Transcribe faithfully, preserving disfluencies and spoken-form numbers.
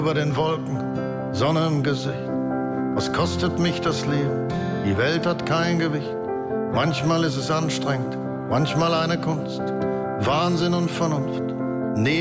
über den Wolken, Sonne im Gesicht. Was kostet mich das Leben? Die Welt hat kein Gewicht. Manchmal ist es anstrengend, manchmal eine Kunst. Wahnsinn und Vernunft. Neben